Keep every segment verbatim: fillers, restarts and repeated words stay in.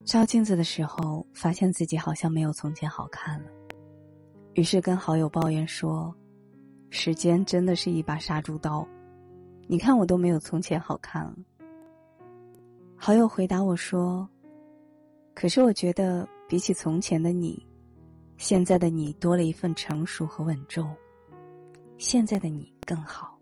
照镜子的时候，发现自己好像没有从前好看了，于是跟好友抱怨说，时间真的是一把杀猪刀，你看我都没有从前好看了。好友回答我说，可是我觉得比起从前的你，现在的你多了一份成熟和稳重，现在的你更好。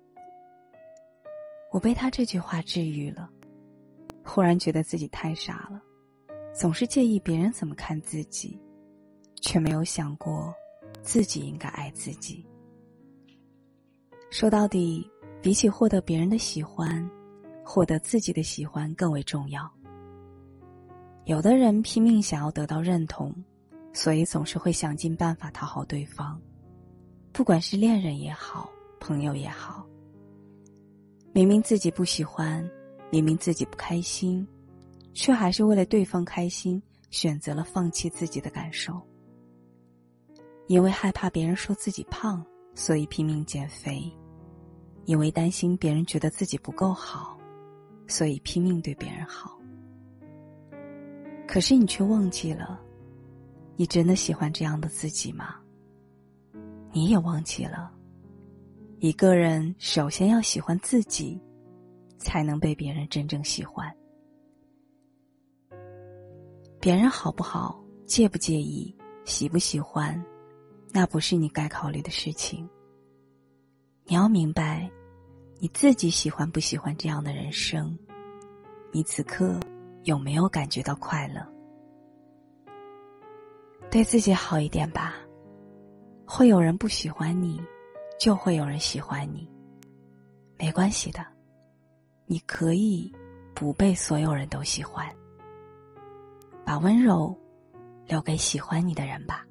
我被他这句话治愈了，忽然觉得自己太傻了，总是介意别人怎么看自己，却没有想过自己应该爱自己。说到底，比起获得别人的喜欢，获得自己的喜欢更为重要。有的人拼命想要得到认同，所以总是会想尽办法讨好对方，不管是恋人也好，朋友也好。明明自己不喜欢，明明自己不开心，却还是为了对方开心，选择了放弃自己的感受。因为害怕别人说自己胖，所以拼命减肥；因为担心别人觉得自己不够好，所以拼命对别人好。可是你却忘记了，你真的喜欢这样的自己吗？你也忘记了，一个人首先要喜欢自己，才能被别人真正喜欢。别人好不好，介不介意，喜不喜欢，那不是你该考虑的事情。你要明白，你自己喜欢不喜欢这样的人生，你此刻有没有感觉到快乐？对自己好一点吧，会有人不喜欢你，就会有人喜欢你，没关系的，你可以不被所有人都喜欢，把温柔留给喜欢你的人吧。